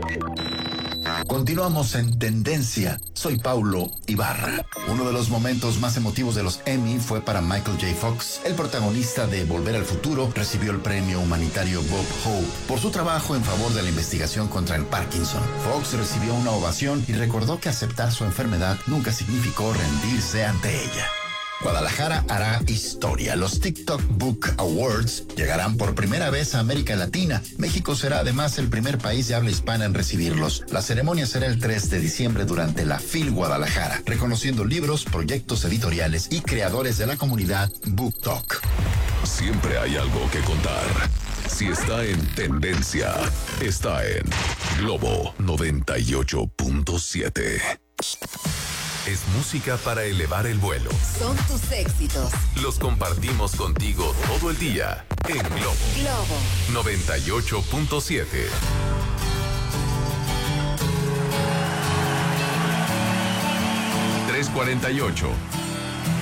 Continuamos en Tendencia. Soy Paulo Ibarra. Uno de los momentos más emotivos de los Emmy fue para Michael J. Fox. El protagonista de Volver al Futuro recibió el premio humanitario Bob Hope por su trabajo en favor de la investigación contra el Parkinson. Fox recibió una ovación y recordó que aceptar su enfermedad nunca significó rendirse ante ella. Guadalajara hará historia. Los TikTok Book Awards llegarán por primera vez a América Latina. México será además el primer país de habla hispana en recibirlos. La ceremonia será el 3 de diciembre durante la FIL Guadalajara, reconociendo libros, proyectos editoriales y creadores de la comunidad BookTok. Siempre hay algo que contar. Si está en tendencia, está en Globo 98.7. Es música para elevar el vuelo. Son tus éxitos. Los compartimos contigo todo el día en Globo. Globo 98.7. 3:48.